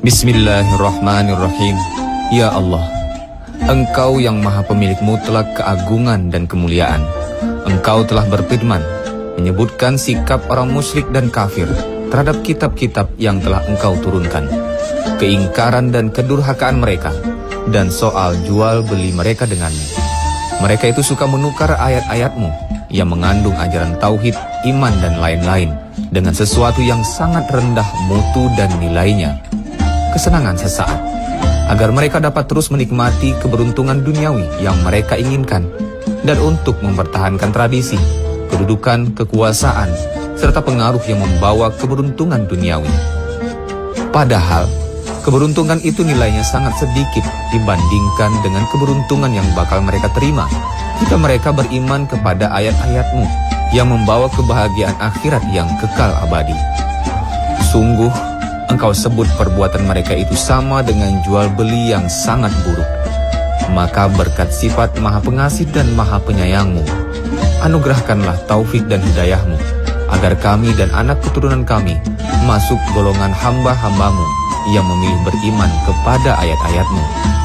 Bismillahirrahmanirrahim. Ya Allah, Engkau yang maha pemilik mutlak keagungan dan kemuliaan. Engkau telah berfirman, menyebutkan sikap orang musyrik dan kafir terhadap kitab-kitab yang telah Engkau turunkan, keingkaran dan kedurhakaan mereka, dan soal jual beli mereka denganmu. Mereka itu suka menukar ayat-ayat-mu yang mengandung ajaran tauhid, iman dan lain-lain dengan sesuatu yang sangat rendah mutu dan nilainya, kesenangan sesaat, agar mereka dapat terus menikmati keberuntungan duniawi yang mereka inginkan, dan untuk mempertahankan tradisi, kedudukan, kekuasaan, serta pengaruh yang membawa keberuntungan duniawi. Padahal, keberuntungan itu nilainya sangat sedikit dibandingkan dengan keberuntungan yang bakal mereka terima jika mereka beriman kepada ayat-ayat-mu yang membawa kebahagiaan akhirat yang kekal abadi. Sungguh, Engkau sebut perbuatan mereka itu sama dengan jual beli yang sangat buruk. Maka berkat sifat maha pengasih dan maha penyayang-Mu, anugerahkanlah taufik dan hidayah-Mu, agar kami dan anak keturunan kami masuk golongan hamba-hamba-Mu yang memilih beriman kepada ayat-ayat-Mu.